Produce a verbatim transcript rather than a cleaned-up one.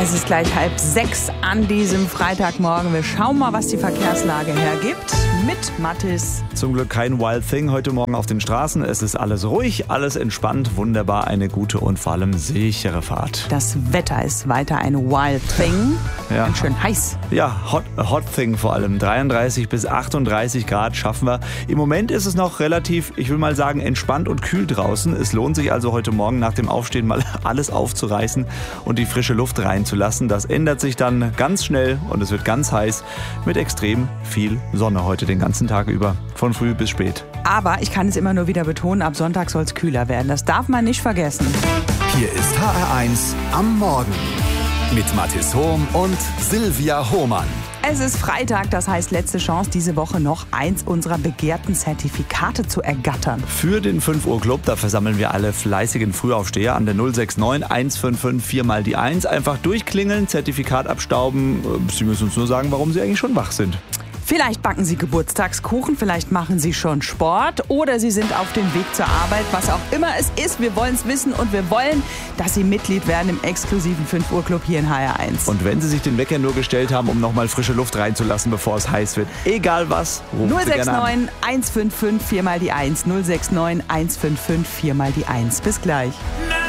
Es ist gleich halb sechs an diesem Freitagmorgen. Wir schauen mal, was die Verkehrslage hergibt mit Mathis. Zum Glück kein Wild Thing heute Morgen auf den Straßen. Es ist alles ruhig, alles entspannt, wunderbar, eine gute und vor allem sichere Fahrt. Das Wetter ist weiter ein Wild Thing. Ja. Ganz schön heiß. Ja, Hot, Hot Thing vor allem. dreiunddreißig bis achtunddreißig Grad schaffen wir. Im Moment ist es noch relativ, ich will mal sagen, entspannt und kühl draußen. Es lohnt sich also heute Morgen nach dem Aufstehen mal alles aufzureißen und die frische Luft reinzulassen. Das ändert sich dann ganz schnell und es wird ganz heiß mit extrem viel Sonne heute den ganzen Tag über. Von früh bis spät. Aber ich kann es immer nur wieder betonen, ab Sonntag soll es kühler werden. Das darf man nicht vergessen. Hier ist H R eins am Morgen mit Mathis Hohm und Silvia Hohmann. Es ist Freitag, das heißt letzte Chance, diese Woche noch eins unserer begehrten Zertifikate zu ergattern. Für den fünf Uhr Club, da versammeln wir alle fleißigen Frühaufsteher an der null sechs neun eins fünf fünf vier mal die eins. Einfach durchklingeln, Zertifikat abstauben. Sie müssen uns nur sagen, warum Sie eigentlich schon wach sind. Vielleicht backen Sie Geburtstagskuchen, vielleicht machen Sie schon Sport oder Sie sind auf dem Weg zur Arbeit, was auch immer es ist. Wir wollen es wissen und wir wollen, dass Sie Mitglied werden im exklusiven fünf Uhr Club hier in H R eins. Und wenn Sie sich den Wecker nur gestellt haben, um nochmal frische Luft reinzulassen, bevor es heiß wird, egal was, rufen null Sie sechs gerne an. neun eins fünf fünf vier mal die eins, null sechs neun eins fünf fünf vier mal die eins. Bis gleich.